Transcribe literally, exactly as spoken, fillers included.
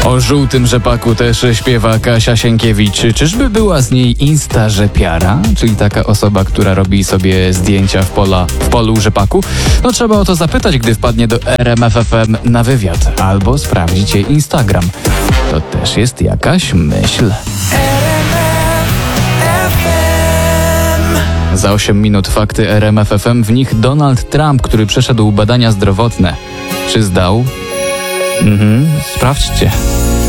O żółtym rzepaku też śpiewa Kasia Sienkiewicz. Czyżby była z niej insta-rzepiara? Czyli taka osoba, która robi sobie zdjęcia w, pola, w polu rzepaku? No trzeba o to zapytać, gdy wpadnie do R M F F M na wywiad. Albo sprawdzić jej Instagram. To też jest jakaś myśl. Za osiem minut fakty R M F F M, w nich Donald Trump, który przeszedł badania zdrowotne. Czy zdał? Mhm, sprawdźcie.